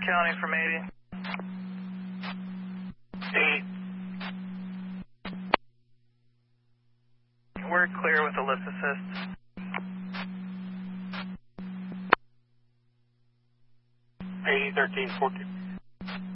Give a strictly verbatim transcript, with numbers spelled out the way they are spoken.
counting from eighty. eight. We're clear with the lift assist. eighty, thirteen, fourteen.